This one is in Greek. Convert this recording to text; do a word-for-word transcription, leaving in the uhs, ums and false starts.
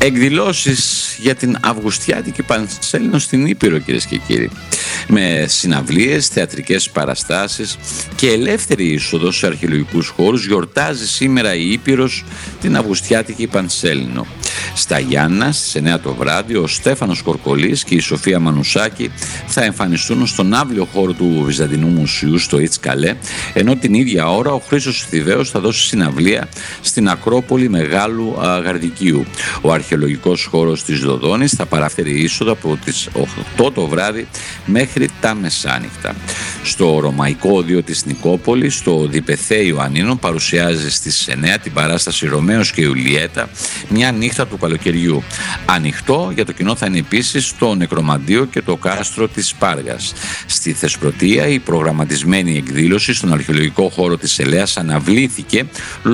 Εκδηλώσεις για την Αυγουστιάτικη Πανσέλινο στην Ήπειρο, κυρίες και κύριοι, με συναυλίες, θεατρικές παραστάσεις και ελεύθερη είσοδο σε αρχαιολογικούς χώρους, γιορτάζει σήμερα η Ήπειρος την Αυγουστιάτικη Πανσέλινο. Στα Γιάννα στις εννιά το βράδυ ο Στέφανος Κορκολής και η Σοφία Μανουσάκη θα εμφανιστούν στον αύλιο χώρο του Βυζαντινού Μουσείου στο Ιτς Καλέ, ενώ την ίδια ώρα ο Χρήστος Θηβαίος θα δώσει συναυλία στην Ακρόπολη Μεγάλου Γαρδικίου. Ο αρχαιολογικός χώρος της Δοδόνης θα παραφέρει είσοδο από τις οκτώ το βράδυ μέχρι τα μεσάνυχτα. Στο Ρωμαϊκό Οδείο της Νικόπολης, το Διπεθέ Ιωαννίνων παρουσιάζει στις εννιά την παράσταση Ρωμαίος και Ιουλιέτα, μια νύχτα του καλοκαιριού. Ανοιχτό για το κοινό θα είναι επίσης το Νεκρομαντίο και το κάστρο της Πάργας. Στη Θεσπρωτεία η προγραμματισμένη εκδήλωση στον αρχαιολογικό χώρο της Ελέας αναβλήθηκε